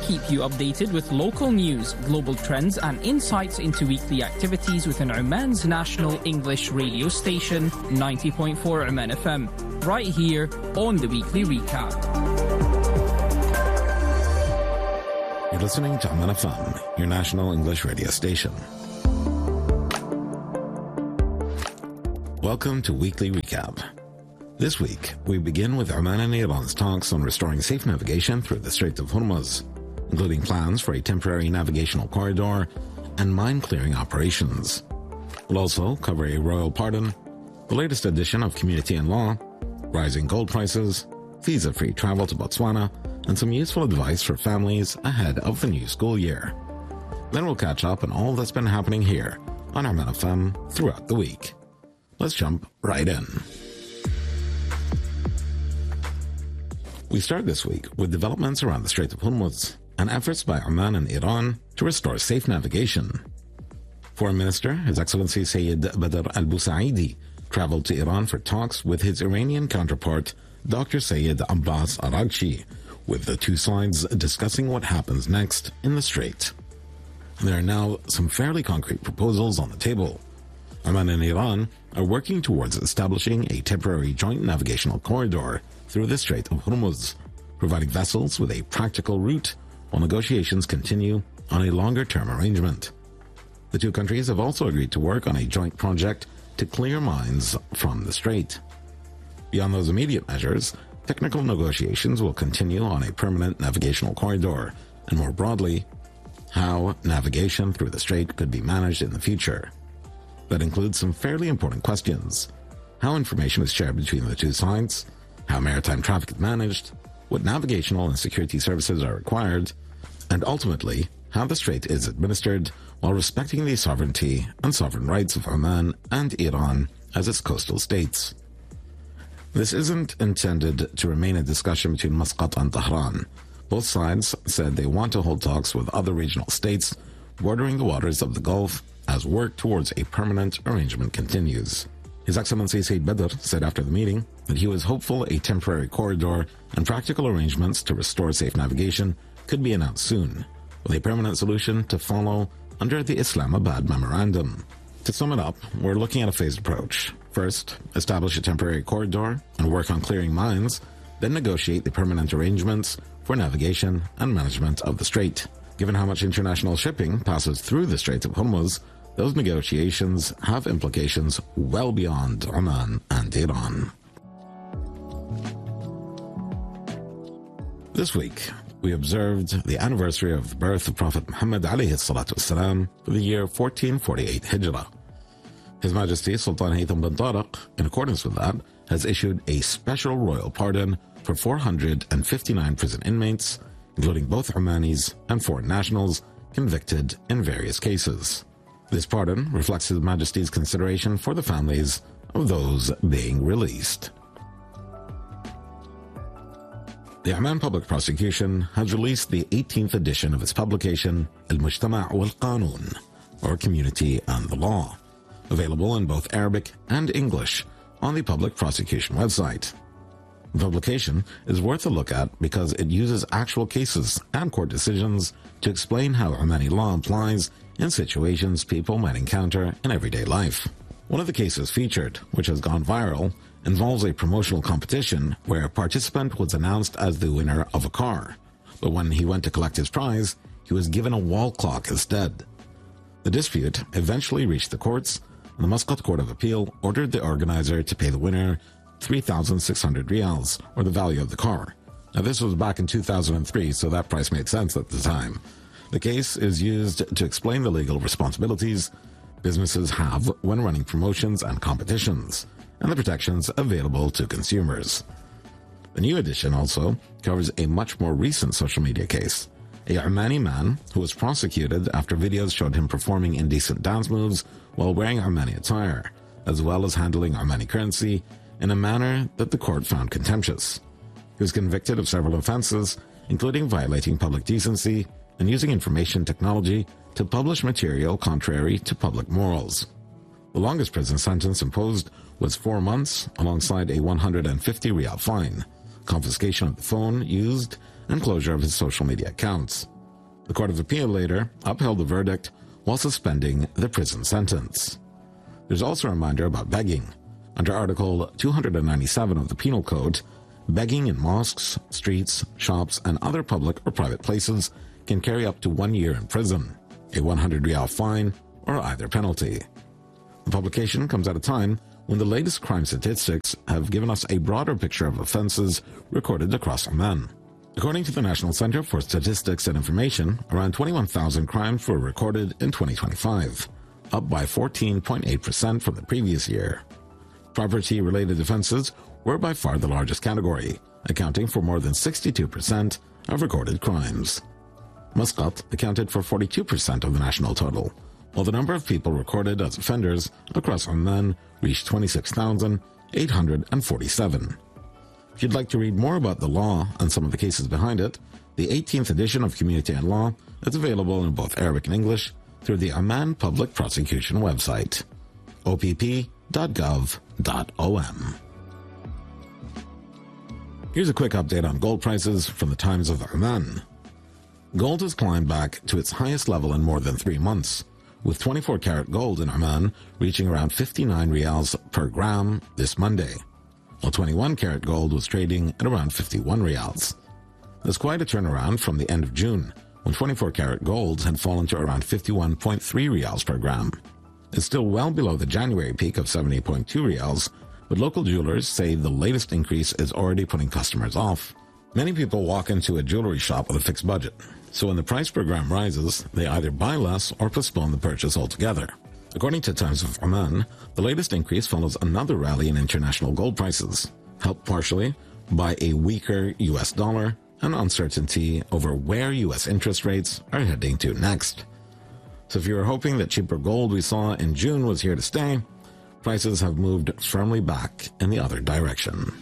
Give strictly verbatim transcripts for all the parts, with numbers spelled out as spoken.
keep you updated with local news, global trends, and insights into weekly activities within Oman's national English radio station, ninety point four Oman F M, right here on the Weekly Recap. You're listening to Oman F M, your national English radio station. Welcome to Weekly Recap. This week, we begin with Oman and Iran's talks on restoring safe navigation through the Strait of Hormuz, including plans for a temporary navigational corridor and mine-clearing operations. We'll also cover a royal pardon, the latest edition of Community and Law, rising gold prices, visa-free travel to Botswana, and some useful advice for families ahead of the new school year. Then we'll catch up on all that's been happening here on Oman F M throughout the week. Let's jump right in. We start this week with developments around the Strait of Hormuz and efforts by Oman and Iran to restore safe navigation. Foreign Minister, His Excellency Sayyid Badr al-Busaidi, traveled to Iran for talks with his Iranian counterpart, Doctor Sayyid Abbas Araghchi, with the two sides discussing what happens next in the Strait. There are now some fairly concrete proposals on the table. Oman and Iran are working towards establishing a temporary joint navigational corridor through the Strait of Hormuz, providing vessels with a practical route while negotiations continue on a longer-term arrangement. The two countries have also agreed to work on a joint project to clear mines from the strait. Beyond those immediate measures, technical negotiations will continue on a permanent navigational corridor, and more broadly, how navigation through the strait could be managed in the future. That includes some fairly important questions: how information is shared between the two sides, how maritime traffic is managed, what navigational and security services are required, and ultimately, how the strait is administered while respecting the sovereignty and sovereign rights of Oman and Iran as its coastal states. This isn't intended to remain a discussion between Muscat and Tehran. Both sides said they want to hold talks with other regional states bordering the waters of the Gulf as work towards a permanent arrangement continues. His Excellency Sayyid Badr said after the meeting that he was hopeful a temporary corridor and practical arrangements to restore safe navigation could be announced soon, with a permanent solution to follow under the Islamabad Memorandum. To sum it up, we're looking at a phased approach. First, establish a temporary corridor and work on clearing mines, then negotiate the permanent arrangements for navigation and management of the strait. Given how much international shipping passes through the Strait of Hormuz, those negotiations have implications well beyond Oman and Iran. This week, we observed the anniversary of the birth of Prophet Muhammad alayhi salatu wasalam for the year fourteen forty-eight Hijrah. His Majesty Sultan Haytham bin Tariq, in accordance with that, has issued a special royal pardon for four hundred fifty-nine prison inmates, including both Omanis and foreign nationals convicted in various cases. This pardon reflects His Majesty's consideration for the families of those being released. The Oman Public Prosecution has released the eighteenth edition of its publication Al-Mujtama' wal-Qanun, or Community and the Law, available in both Arabic and English on the Public Prosecution website. The publication is worth a look at because it uses actual cases and court decisions to explain how Omani law applies in situations people might encounter in everyday life. One of the cases featured, which has gone viral, involves a promotional competition where a participant was announced as the winner of a car, but when he went to collect his prize, he was given a wall clock instead. The dispute eventually reached the courts, and the Muscat Court of Appeal ordered the organizer to pay the winner three thousand six hundred rials, or the value of the car. Now, this was back in two thousand three, so that price made sense at the time. The case is used to explain the legal responsibilities businesses have when running promotions and competitions, and the protections available to consumers. The new edition also covers a much more recent social media case. A Omani man who was prosecuted after videos showed him performing indecent dance moves while wearing Omani attire, as well as handling Omani currency in a manner that the court found contemptuous. He was convicted of several offenses, including violating public decency and using information technology to publish material contrary to public morals. The longest prison sentence imposed was four months, alongside a one hundred fifty rial fine, confiscation of the phone used, and closure of his social media accounts. The Court of Appeal later upheld the verdict while suspending the prison sentence. There's also a reminder about begging. Under Article two ninety-seven of the Penal Code, begging in mosques, streets, shops, and other public or private places can carry up to one year in prison, a one hundred rial fine, or either penalty. The publication comes at a time when the latest crime statistics have given us a broader picture of offenses recorded across Oman. According to the National Center for Statistics and Information, around twenty-one thousand crimes were recorded in twenty twenty-five, up by fourteen point eight percent from the previous year. Property-related offenses were by far the largest category, accounting for more than sixty-two percent of recorded crimes. Muscat accounted for forty-two percent of the national total, while the number of people recorded as offenders across Oman reached twenty-six thousand eight hundred forty-seven. If you'd like to read more about the law and some of the cases behind it, the eighteenth edition of Community and Law is available in both Arabic and English through the Oman Public Prosecution website, o p p dot gov dot o m. Here's a quick update on gold prices from the Times of Oman. Gold has climbed back to its highest level in more than three months, with twenty-four karat gold in Oman reaching around fifty-nine rials per gram this Monday, while twenty-one karat gold was trading at around fifty-one rials. There's quite a turnaround from the end of June, when twenty-four karat gold had fallen to around fifty-one point three rials per gram. It's still well below the January peak of seventy point two rials, but local jewelers say the latest increase is already putting customers off. Many people walk into a jewelry shop with a fixed budget, so when the price per gram rises, they either buy less or postpone the purchase altogether. According to Times of Oman, the latest increase follows another rally in international gold prices, helped partially by a weaker U S dollar and uncertainty over where U S interest rates are heading to next. So if you were hoping that cheaper gold we saw in June was here to stay, prices have moved firmly back in the other direction.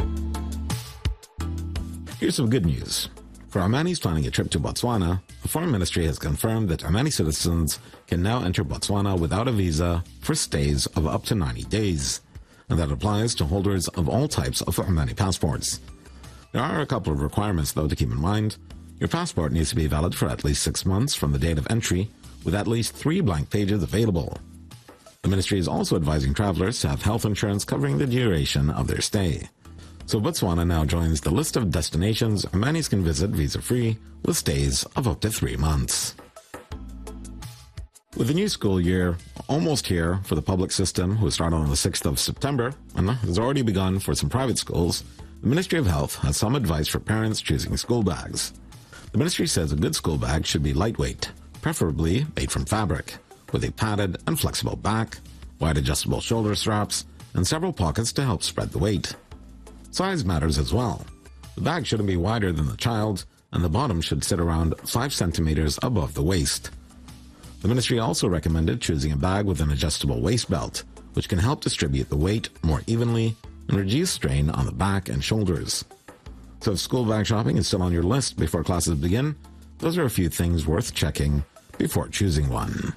Here's some good news. For Omanis planning a trip to Botswana, the Foreign Ministry has confirmed that Omani citizens can now enter Botswana without a visa for stays of up to ninety days, and that applies to holders of all types of Omani passports. There are a couple of requirements, though, to keep in mind. Your passport needs to be valid for at least six months from the date of entry, with at least three blank pages available. The ministry is also advising travelers to have health insurance covering the duration of their stay. So Botswana now joins the list of destinations Omanis can visit visa-free with stays of up to three months. With the new school year almost here for the public system, who started on the sixth of September, and has already begun for some private schools, the Ministry of Health has some advice for parents choosing school bags. The ministry says a good school bag should be lightweight, preferably made from fabric, with a padded and flexible back, wide adjustable shoulder straps, and several pockets to help spread the weight. Size matters as well. The bag shouldn't be wider than the child, and the bottom should sit around five centimeters above the waist. The ministry also recommended choosing a bag with an adjustable waist belt, which can help distribute the weight more evenly and reduce strain on the back and shoulders. So if school bag shopping is still on your list before classes begin, those are a few things worth checking before choosing one.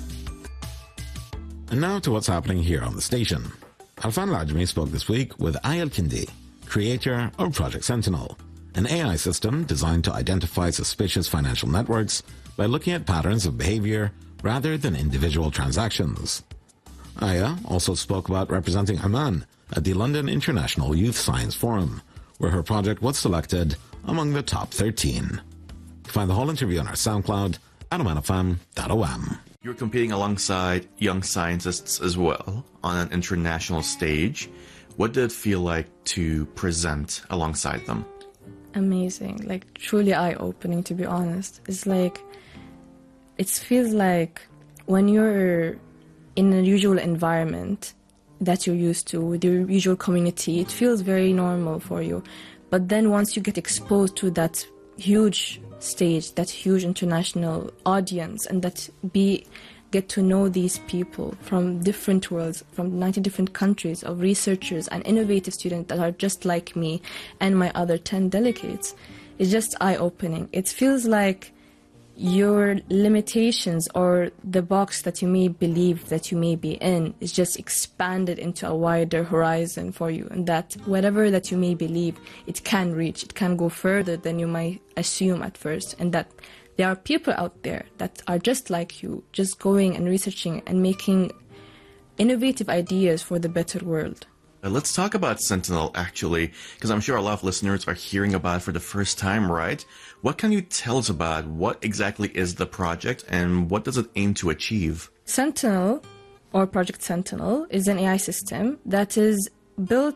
And now to what's happening here on the station. Alfan Lajmi spoke this week with Ayel Kindi, creator of Project Sentinel, an A I system designed to identify suspicious financial networks by looking at patterns of behavior rather than individual transactions. Aya also spoke about representing Oman at the London International Youth Science Forum, where her project was selected among the top thirteen. Find the whole interview on our SoundCloud at oman f m dot o m. You're competing alongside young scientists as well on an international stage. What did it feel like to present alongside them? Amazing, like truly eye-opening, to be honest. It's like, it feels like when you're in a usual environment that you're used to, with your usual community, it feels very normal for you. But then once you get exposed to that huge stage, that huge international audience, and that be get to know these people from different worlds, from ninety different countries, of researchers and innovative students that are just like me and my other ten delegates, it's just eye-opening. It feels like your limitations or the box that you may believe that you may be in is just expanded into a wider horizon for you, and that whatever that you may believe, it can reach, it can go further than you might assume at first, and that there are people out there that are just like you, just going and researching and making innovative ideas for the better world. Uh, let's talk about Sentinel, actually, because I'm sure a lot of listeners are hearing about it for the first time, right? What can you tell us about what exactly is the project and what does it aim to achieve? Sentinel, or Project Sentinel, is an A I system that is built